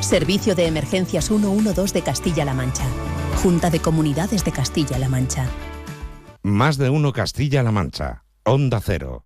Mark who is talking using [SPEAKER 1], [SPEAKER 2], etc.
[SPEAKER 1] Servicio de Emergencias 112 de Castilla-La Mancha. Junta de Comunidades de Castilla-La Mancha.
[SPEAKER 2] Más de uno Castilla-La Mancha. Onda Cero.